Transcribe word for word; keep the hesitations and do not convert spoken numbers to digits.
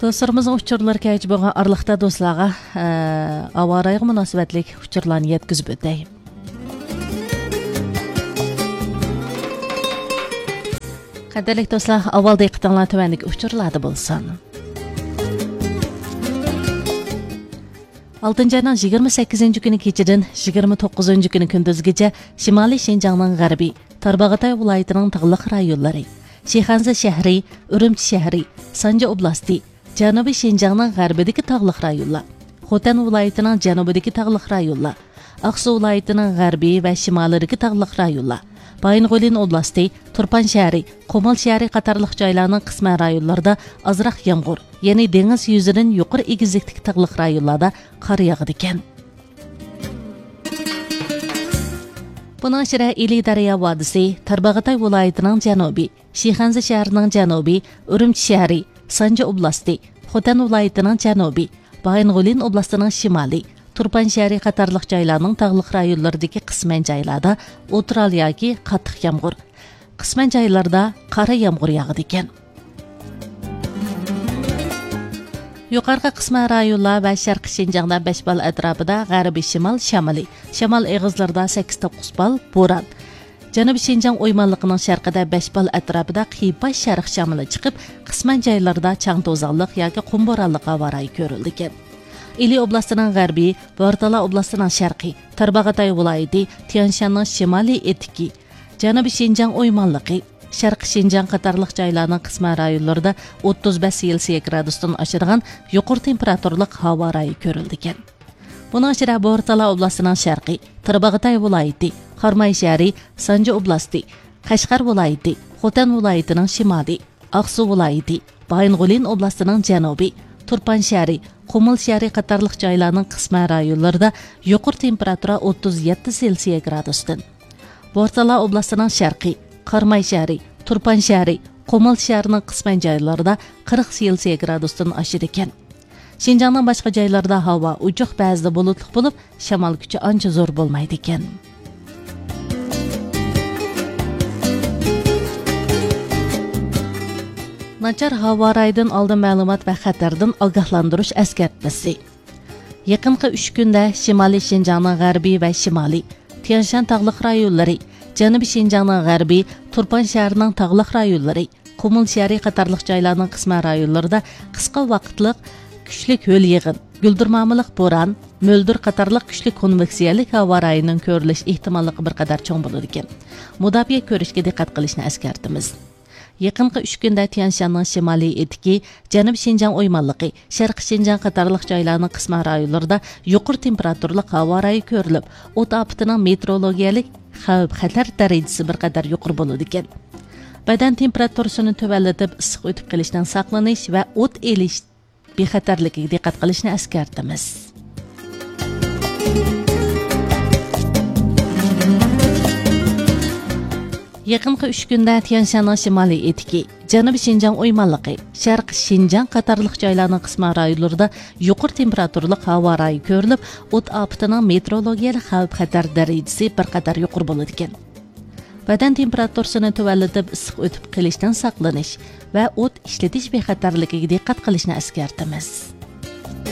Dostlarımızın uçurlar kayıcı boğan arlıqda dostlağa avarayğı münasibətlik uçurlarını yetkizib öteyim. Qadirlik dostlar, avalda iqtanlar tüvenlik uçurlarda bolsan. oltinchi ayning yigirma sakkizinchi kuni kechidan yigirma to'qqizinchi kuni kunduzgacha Shimoliy Shinjongning g'arbiy Tarbag'atay viloyatining tog'liq rayonlari, Shixanza shahri, Urumchi shahri, Sanja oblasti, Janubiy Shinjongning g'arbidagi tog'liq rayonlar, Xotan viloyatining janubidagi tog'liq rayonlar, Aqsu viloyatining g'arbiy va shimolidagi tog'liq rayonlar, Baying'olin oblasti, Turpan shahri, Qo'mal shahri qatorliq joylarning qisman rayonlarida ozroq yomg'ir, ya'ni dengiz yuzidan yuqori egizlikdagi tog'liq rayonlarda qor yog'adi ekan. Bunun ichida Ili daryo vodisi, Tarbag'atay viloyatining janubiy, Shixanza shahrining janubiy, Urumchi shahri, Sanja oblasti, Xotan viloyatining janubiy, Baying'olin oblastining shimoliy, Turpan shahri qatorliq joylarning tog'liq rayonlaridagi qisman joylarda o'tiral yoki qattiq yomg'ir, qisman joylarda qora yomg'ir yog'adi ekan. Yuqorqi qisman rayonlar va Sharqiy Shinjongda besh bal atrofida g'arbiy shimol shamoli, shamol eg'izlarida sakkiz to'qqiz bal bo'ron. Janubiy Shinjong o'ymonligining sharqida besh bal atrofida qiyofash sharq shamoli chiqib, qisman joylarda chang to'zonliq yoki qum bo'ronliq havorayi ko'rildi ekan. Ili oblastining g'arbiy, Vortala oblastining sharqiy, Tarbag'atay viloyati, Tianshanning shimoliy etiki, Janubiy Shinjong o'ymonligi, Sharqiy Shinjong qatorliq joylarning qisman rayonlarida o'ttiz besh Selsiy gradusdan oshirgan yuqori temperaturli havo rayi ko'rildi ekan. Buning ichida Vortala oblastining sharqiy, Tarbag'atay viloyati, Qarmay shahri, Sanja oblasti, Qashqar viloyati, Xotan viloyatining shimoliy, Aqsu viloyati, Baying'olin oblastining janubiy, Turpan shahri, Qo'mal shahri qatorliq joylarning qisman rayonlarida yuqori temperatura o'ttiz yetti Selsiy gradusdan. Vortala oblastining sharqiy, Qarmay shahri, Turpan shahri, Qo'mal shahrining qisman joylarida qirq Selsiy gradusdan oshir ekan. Shinjongning boshqa joylarida havo ochiq, ba'zida bulutli bo'lib, shamol kuchi ancha zo'r bo'lmaydi ekan. Nachar havo rayidan oldin ma'lumot va xatardan ogohlantirish eskartmasi. Yaqinqi uch kunda Shimoliy Shinjongning g'arbiy va shimoliy, Tianshan tog'liq rayonlari, Janubiy Shinjongning g'arbiy, Turpan shahrining tog'liq rayonlari, Qo'mal shahri qatorliq joylarning qisman rayonlarida qisqa vaqtliq kuchli ho'l yig'in, guldirmamiliq bo'ron, mo'ldir qatorliq kuchli konveksiyalik havo rayining ko'rilish ehtimolligi bir qadar cho'ng bo'ladi ekan. Mudofaa ko'rishga diqqat qilishni eskartamiz. Yaqinqi uch kunda Tianshanning shimoliy etiki, Janubiy Shinjong o'ymonligi, Sharqiy Shinjong qatorliq joylarning qisman rayonlarida yuqori temperaturli havo rayi ko'rilib, o't ofatining meteorologiyalik xavf xatar darajasi bir qadar yuqori bo'ladi ekan. Badan temperaturasini tuvallatib issiq o'tib qilishdan saqlanish va o't elish bexatarligiga diqqat qilishni eskartamiz. Yaqinqi uch kunda Tianshanning shimoliy etiki, Janubiy Shinjong o'ymonligi, Sharqiy Shinjong qatorliq joylarning qisman rayonlarida yuqori temperaturli havo rayi ko'rilib, o't ofatining meteorologiyalik xavf xatar darajasi bir qadar yuqori bo'ladi ekan. Badan temperaturasini tuvallatib issiq o'tib qilishdan saqlanish va o't ishlatish bexatarligiga diqqat qilishni eskartamiz.